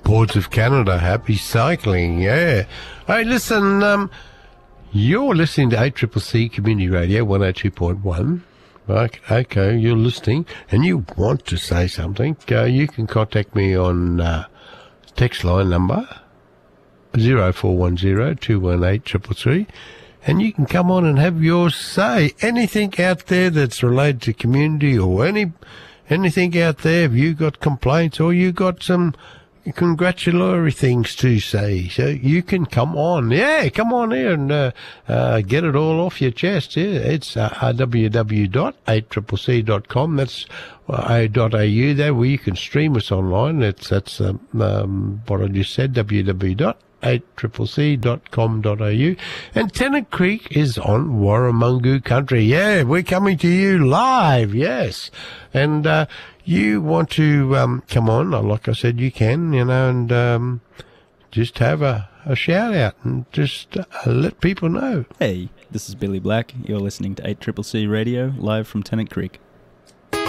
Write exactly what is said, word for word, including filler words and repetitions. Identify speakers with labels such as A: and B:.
A: Ports of Canada. Happy cycling, yeah. Hey, listen, um, you're listening to eight C C C Community Radio one oh two point one. Right, okay, you're listening and you want to say something. Uh, you can contact me on uh, text line number zero four one zero two one eight three three three. And you can come on and have your say. Anything out there that's related to community or any anything out there, have you got complaints or you got some congratulatory things to say? So you can come on. Yeah, come on here and uh, uh, get it all off your chest. Yeah, it's uh, w w w dot eight c c c dot com. That's uh, .au there where you can stream us online. It's, that's um, um, what I just said, w w w dot eight c c c dot com dot a u. And Tennant Creek is on Warramungu country. Yeah, we're coming to you live, yes. And uh, you want to um, come on, like I said, you can, you know, and um, just have a, a shout out and just uh, let people know.
B: Hey, this is Billy Black. You're listening to eight C C C Radio, live from Tennant Creek.